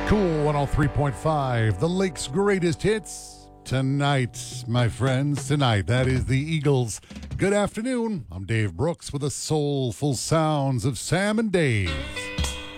Cool 103.5, the Lake's greatest hits. Tonight, my friends, tonight, that is the Eagles. Good afternoon. I'm Dave Brooks with the soulful sounds of Sam and Dave.